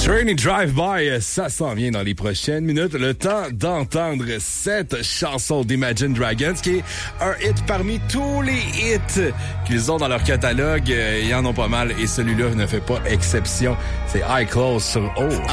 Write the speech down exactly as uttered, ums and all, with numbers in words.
Train Drive-By, ça s'en vient dans les prochaines minutes. Le temps d'entendre cette chanson d'Imagine Dragons, qui est un hit parmi tous les hits qu'ils ont dans leur catalogue. Ils en ont pas mal et celui-là ne fait pas exception. C'est High Clothes sur O.